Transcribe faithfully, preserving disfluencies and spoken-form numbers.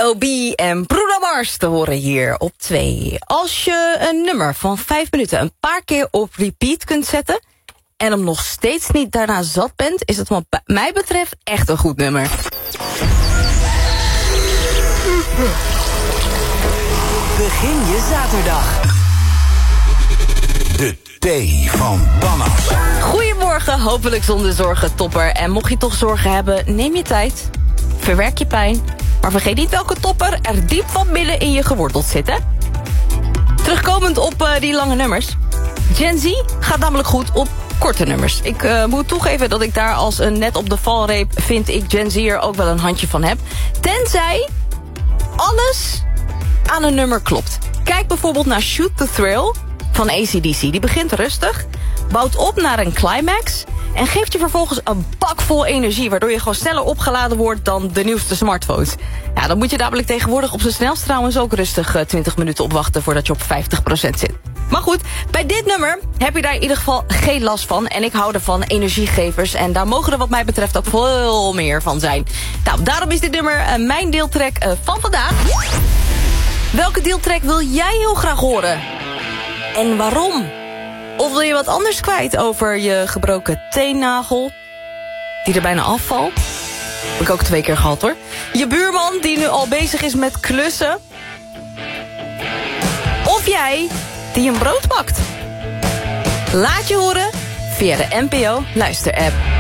O B en Bruno Mars te horen hier op twee. Als je een nummer van vijf minuten een paar keer op repeat kunt zetten en hem nog steeds niet daarna zat bent, is het wat mij betreft echt een goed nummer. Begin je zaterdag. De thee van Bannas. Goedemorgen, hopelijk zonder zorgen, topper. En mocht je toch zorgen hebben, neem je tijd, verwerk je pijn, maar vergeet niet welke topper er diep van binnen in je geworteld zit, hè? Terugkomend op uh, die lange nummers. Gen Z gaat namelijk goed op korte nummers. Ik uh, moet toegeven dat ik daar als een net op de valreep vind ik Gen Z er ook wel een handje van heb. Tenzij alles aan een nummer klopt. Kijk bijvoorbeeld naar Shoot the Thrill van A C D C. Die begint rustig, bouwt op naar een climax en geeft je vervolgens een bak vol energie, waardoor je gewoon sneller opgeladen wordt dan de nieuwste smartphones. Ja, dan moet je namelijk tegenwoordig op zijn snelst trouwens ook rustig uh, twintig minuten opwachten voordat je op vijftig procent zit. Maar goed, bij dit nummer heb je daar in ieder geval geen last van. En ik hou ervan, energiegevers. En daar mogen er wat mij betreft ook veel meer van zijn. Nou, daarom is dit nummer uh, mijn deeltrack uh, van vandaag. Welke deeltrack wil jij heel graag horen? En waarom? Of wil je wat anders kwijt over je gebroken teennagel die er bijna afvalt? Heb ik ook twee keer gehad, hoor. Je buurman die nu al bezig is met klussen. Of jij die een brood bakt. Laat je horen via de N P O Luister-app.